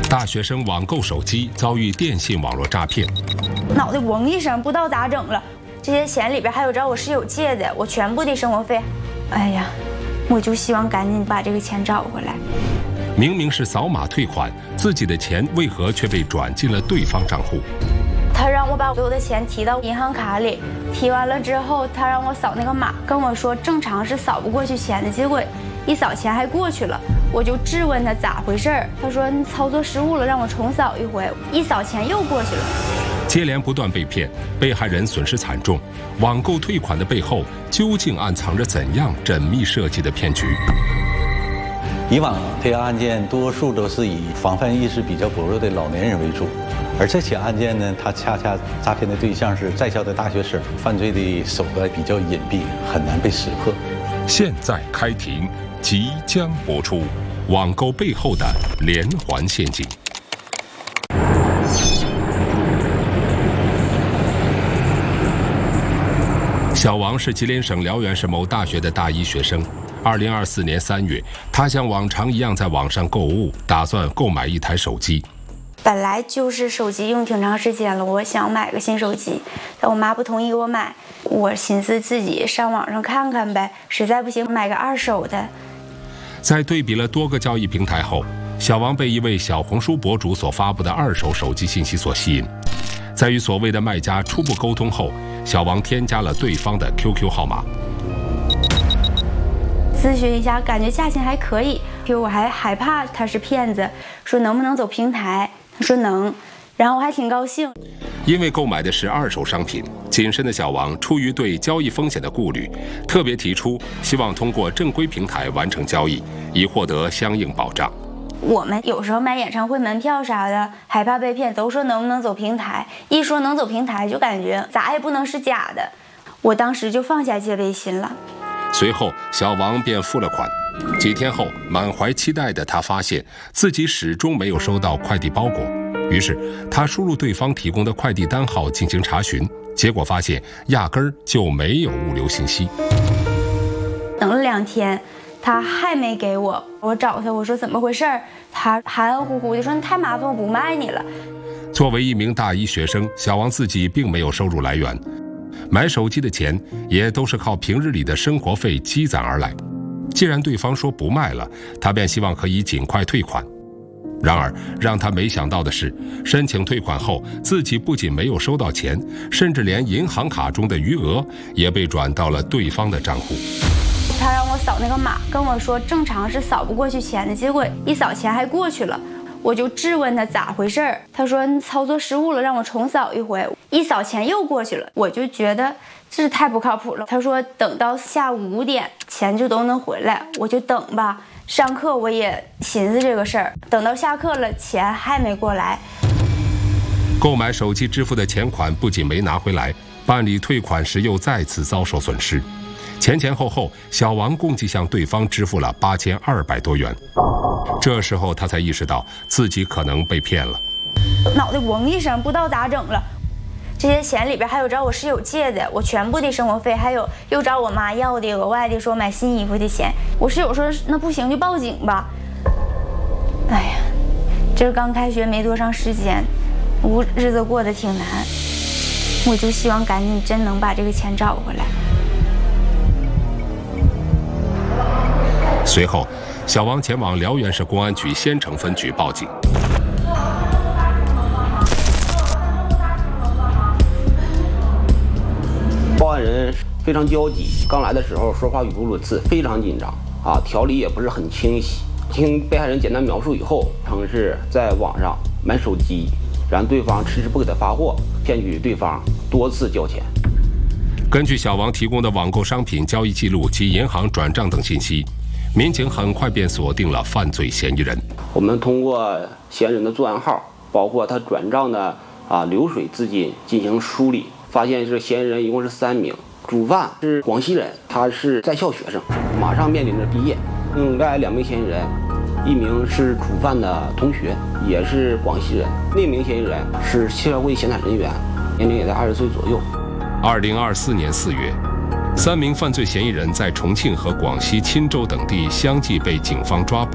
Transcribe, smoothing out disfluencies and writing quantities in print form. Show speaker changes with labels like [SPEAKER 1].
[SPEAKER 1] 大学生网购手机遭遇电信网络诈骗，
[SPEAKER 2] 脑袋嗡一声，不知道咋整了。这些钱里边还有找我室友借的，我全部的生活费。哎呀，我就希望赶紧把这个钱找回来。
[SPEAKER 1] 明明是扫码退款，自己的钱为何却被转进了对方账户？
[SPEAKER 2] 他让我把所有的钱提到银行卡里，提完了之后，他让我扫那个码，跟我说正常是扫不过去钱的，结果一扫钱还过去了。我就质问他咋回事儿，他说你操作失误了，让我重扫一回，一扫钱又过去了。
[SPEAKER 1] 接连不断被骗，被害人损失惨重。网购退款的背后，究竟暗藏着怎样缜密设计的骗局？
[SPEAKER 3] 以往这个案件多数都是以防范意识比较薄弱的老年人为主，而这起案件呢，它恰恰诈骗的对象是在校的大学生，犯罪的手段比较隐蔽，很难被识破。
[SPEAKER 1] 现在开庭，即将播出网购背后的连环陷阱。小王是吉林省辽源市某大学的大一学生。2024年3月，他像往常一样在网上购物，打算购买一台手机。
[SPEAKER 2] 本来就是手机用挺长时间了，我想买个新手机，但我妈不同意给我买。我寻思自己上网上看看呗，实在不行买个二手的。
[SPEAKER 1] 在对比了多个交易平台后，小王被一位小红书博主所发布的二手手机信息所吸引。在与所谓的卖家初步沟通后，小王添加了对方的 QQ 号码。
[SPEAKER 2] 咨询一下，感觉价钱还可以，我还害怕他是骗子，说能不能走平台，他说能，然后我还挺高兴。
[SPEAKER 1] 因为购买的是二手商品，谨慎的小王出于对交易风险的顾虑，特别提出希望通过正规平台完成交易，以获得相应保障。
[SPEAKER 2] 我们有时候买演唱会门票啥的，害怕被骗，都说能不能走平台，一说能走平台，就感觉咋也不能是假的，我当时就放下戒备心了。
[SPEAKER 1] 随后，小王便付了款。几天后，满怀期待的他发现自己始终没有收到快递包裹，于是他输入对方提供的快递单号进行查询，结果发现压根儿就没有物流信息。
[SPEAKER 2] 等了2天，他还没给我，我找他，我说怎么回事儿？他含含糊糊的说你太麻烦，我不卖你了。
[SPEAKER 1] 作为一名大一学生，小王自己并没有收入来源。买手机的钱也都是靠平日里的生活费积攒而来。既然对方说不卖了，他便希望可以尽快退款。然而让他没想到的是，申请退款后，自己不仅没有收到钱，甚至连银行卡中的余额也被转到了对方的账户。
[SPEAKER 2] 他让我扫那个码，跟我说正常是扫不过去钱的，结果一扫钱还过去了。我就质问他咋回事儿，他说你操作失误了，让我重扫一回，一扫钱又过去了。我就觉得这是太不靠谱了。他说等到下午5点钱就都能回来，我就等吧。上课我也寻思这个事儿，等到下课了钱还没过来。
[SPEAKER 1] 购买手机支付的钱款不仅没拿回来，办理退款时又再次遭受损失。前后，小王共计向对方支付了8200多元。这时候他才意识到自己可能被骗了，
[SPEAKER 2] 脑袋嗡一声，不知道咋整了。这些钱里边还有找我室友借的，我全部的生活费，还有又找我妈要的额外的说买新衣服的钱。我室友说那不行就报警吧。哎呀，这刚开学没多长时间，日子过得挺难，我就希望赶紧真能把这个钱找回来。
[SPEAKER 1] 随后，小王前往辽源市公安局仙城分局报警。
[SPEAKER 4] 报案人非常焦急，刚来的时候说话语无伦次，非常紧张啊，条理也不是很清晰。听被害人简单描述以后，称是在网上买手机，然对方迟迟不给他发货，骗取对方多次交钱。
[SPEAKER 1] 根据小王提供的网购商品交易记录及银行转账等信息，民警很快便锁定了犯罪嫌疑人。
[SPEAKER 4] 我们通过嫌疑人的作案号，包括他转账的流水资金进行梳理，发现是嫌疑人一共是3名，主犯是广西人，他是在校学生，马上面临着毕业。另外2名嫌疑人，一名是主犯的同学，也是广西人；另一名嫌疑人是社会闲散人员，年龄也在20岁左右。
[SPEAKER 1] 2024年4月，3名犯罪嫌疑人在重庆和广西钦州等地相继被警方抓捕。